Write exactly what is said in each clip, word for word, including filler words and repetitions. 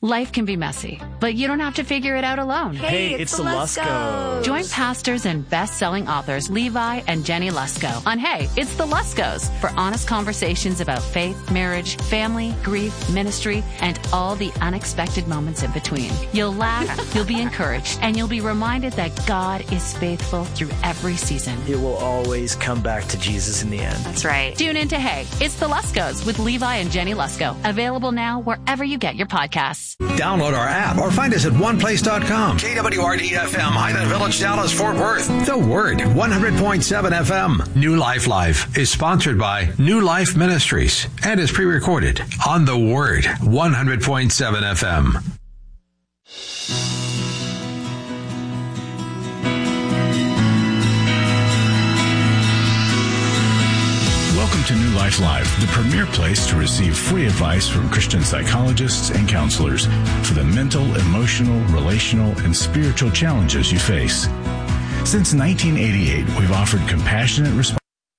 Life can be messy, but you don't have to figure it out alone. Hey, it's, it's the Luskos. Join pastors and best-selling authors Levi and Jenny Lusko on Hey, It's the Luskos for honest conversations about faith, marriage, family, grief, ministry, and all the unexpected moments in between. You'll laugh, you'll be encouraged, and you'll be reminded that God is faithful through every season. It will always come back to Jesus in the end. That's right. Tune in to Hey, It's the Luskos with Levi and Jenny Lusko. Available now wherever you get your podcasts. Download our app or find us at one place dot com. K W R D F M, Highland Village, Dallas, Fort Worth. The Word, one hundred point seven F M. New Life Live is sponsored by New Life Ministries and is pre-recorded on The Word, one hundred point seven F M. Welcome to New Life Live, the premier place to receive free advice from Christian psychologists and counselors for the mental, emotional, relational, and spiritual challenges you face. Since nineteen eighty-eight, we've offered compassionate responses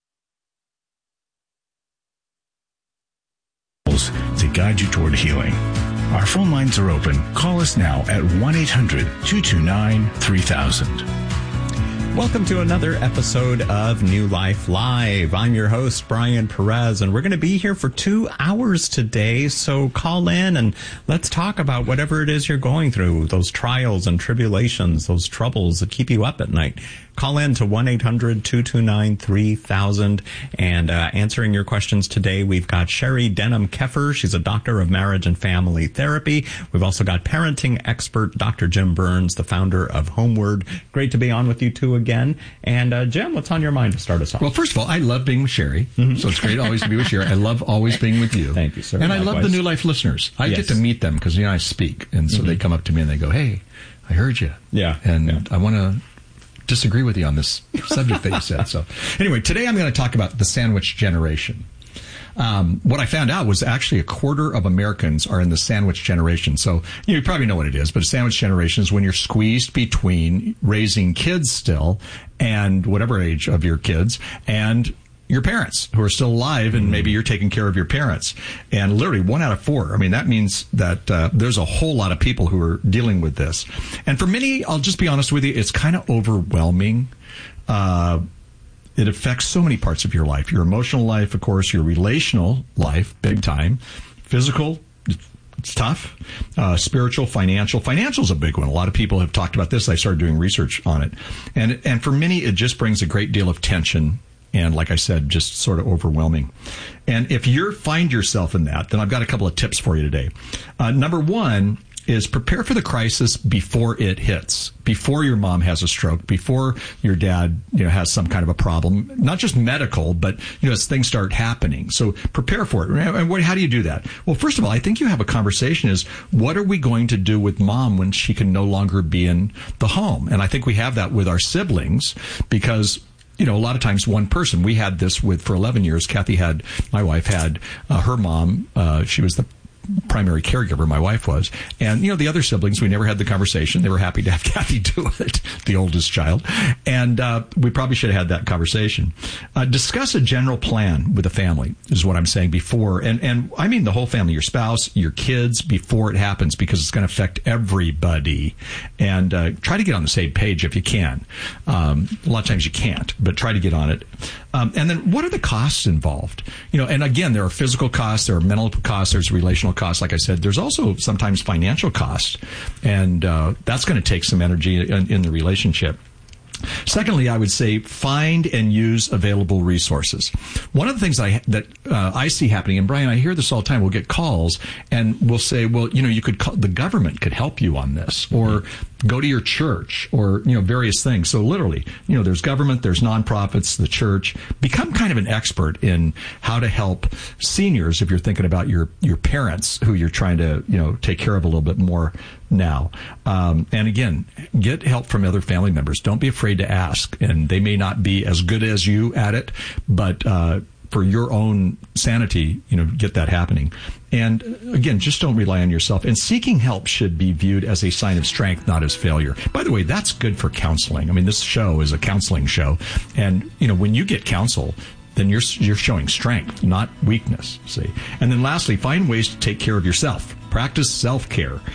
to guide you toward healing. Our phone lines are open. Call us now at one eight hundred two two nine three thousand. Welcome to another episode of New Life Live. I'm your host, Brian Perez, and we're going to be here for two hours today. So call in and let's talk about whatever it is you're going through, those trials and tribulations, those troubles that keep you up at night. Call in to one eight hundred two two nine three thousand. And uh, answering your questions today, we've got Sherry Denham-Keffer. She's a doctor of marriage and family therapy. We've also got parenting expert Doctor Jim Burns, the founder of Homeward. Great to be on with you two again. And uh, Jim, what's on your mind to start us off? Well, first of all, I love being with Sherry. Mm-hmm. So it's great always to be with Sherry. I love always being with you. Thank you, sir. And Likewise. I love the New Life listeners. I yes. get to meet them because, you know, I speak. And so mm-hmm. they come up to me and they go, hey, I heard you. Yeah. And yeah. I want to disagree with you on this subject that you said. So anyway, today I'm going to talk about the sandwich generation. Um, what I found out was actually a quarter of Americans are in the sandwich generation. So you, know, you probably know what it is, but a sandwich generation is when you're squeezed between raising kids still and whatever age of your kids and your parents who are still alive, and maybe you're taking care of your parents. And literally one out of four. I mean, that means that uh, there's a whole lot of people who are dealing with this. And for many, I'll just be honest with you, it's kind of overwhelming. Uh, it affects so many parts of your life. Your emotional life, of course, your relational life, big time. Physical, it's tough. Uh, spiritual, financial. Financial is a big one. A lot of people have talked about this. I started doing research on it. And, and for many, it just brings a great deal of tension. And like I said, just sort of overwhelming. And if you find yourself in that, then I've got a couple of tips for you today. Uh, number one is prepare for the crisis before it hits, before your mom has a stroke, before your dad, you know, has some kind of a problem, not just medical, but, you know, as things start happening. So prepare for it. And what, how do you do that? Well, first of all, I think you have a conversation is, what are we going to do with mom when she can no longer be in the home? And I think we have that with our siblings because, you know, a lot of times one person, we had this with, for eleven years, Kathy had, my wife had, uh, her mom, uh, she was the primary caregiver, my wife was. And, you know, the other siblings, we never had the conversation. They were happy to have Kathy do it, the oldest child. And uh, we probably should have had that conversation. Uh, discuss a general plan with the family, is what I'm saying before. And, and I mean the whole family, your spouse, your kids, before it happens, because it's going to affect everybody. And uh, try to get on the same page if you can. Um, a lot of times you can't, but try to get on it. Um, and then what are the costs involved? You know, and again, there are physical costs, there are mental costs, there's relational costs. Like I said, there's also sometimes financial costs. And uh, that's going to take some energy in, in the relationship. Secondly, I would say find and use available resources. One of the things I, that uh, I see happening, and Brian, I hear this all the time, we'll get calls and we'll say, well, you know, you could call, the government could help you on this, or go to your church, or, you know, various things. So literally, you know, there's government, there's nonprofits, the church. Become kind of an expert in how to help seniors if you're thinking about your, your parents who you're trying to, you know, take care of a little bit more now. Um, and again, get help from other family members. Don't be afraid to ask. And they may not be as good as you at it, but uh, for your own sanity, you know, get that happening. And again, just don't rely on yourself. And seeking help should be viewed as a sign of strength, not as failure. By the way, that's good for counseling. I mean, this show is a counseling show. And, you know, when you get counsel, then you're you're showing strength, not weakness, see. And then lastly, find ways to take care of yourself. Practice self-care.